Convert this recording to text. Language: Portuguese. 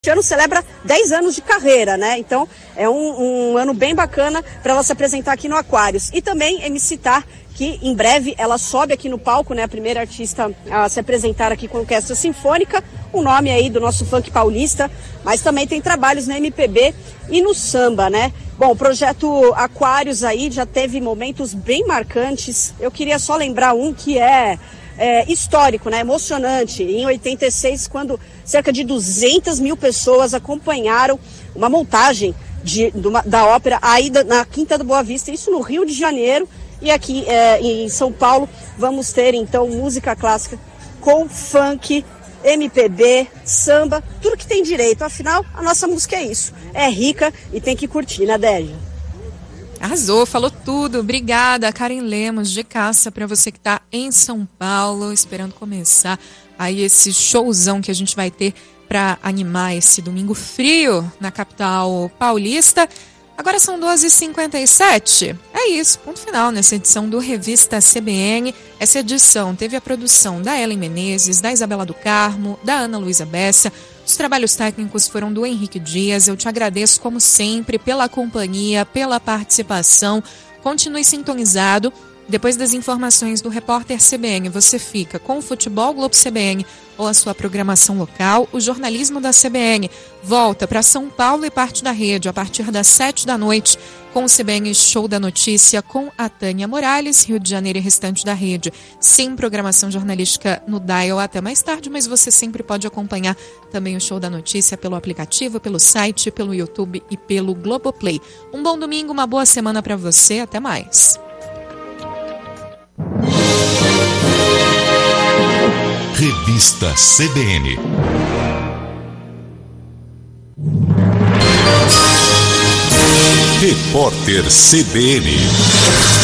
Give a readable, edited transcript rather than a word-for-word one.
ano celebra 10 anos de carreira, né? Então é um ano bem bacana para ela se apresentar aqui no Aquários. E também MC Tá, que em breve ela sobe aqui no palco, né? A primeira artista a se apresentar aqui com a Orquestra Sinfônica, um nome aí do nosso funk paulista, mas também tem trabalhos na MPB e no samba, né? Bom, o projeto Aquários aí já teve momentos bem marcantes. Eu queria só lembrar um que é histórico, né? Emocionante. Em 86, quando cerca de 200 mil pessoas acompanharam uma montagem da ópera aí na Quinta do Boa Vista, isso no Rio de Janeiro. E aqui em São Paulo vamos ter então música clássica com funk, MPB, samba, tudo que tem direito. Afinal, a nossa música é isso. É rica e tem que curtir, né, Dégia? Arrasou, falou tudo. Obrigada, Karen Lemos, de Caça, para você que está em São Paulo, esperando começar aí esse showzão que a gente vai ter para animar esse domingo frio na capital paulista. Agora são 12h57. É isso, ponto final nessa edição do Revista CBN. Essa edição teve a produção da Ellen Menezes, da Isabela do Carmo, da Ana Luísa Bessa. Os trabalhos técnicos foram do Henrique Dias. Eu te agradeço, como sempre, pela companhia, pela participação. Continue sintonizado. Depois das informações do repórter CBN, você fica com o Futebol Globo CBN ou a sua programação local. O jornalismo da CBN volta para São Paulo e parte da rede a partir das 7 da noite com o CBN Show da Notícia com a Tânia Morales, Rio de Janeiro e restante da rede. Sem programação jornalística no Dial até mais tarde, mas você sempre pode acompanhar também o Show da Notícia pelo aplicativo, pelo site, pelo YouTube e pelo Globoplay. Um bom domingo, uma boa semana para você. Até mais. Revista CBN. Repórter CBN.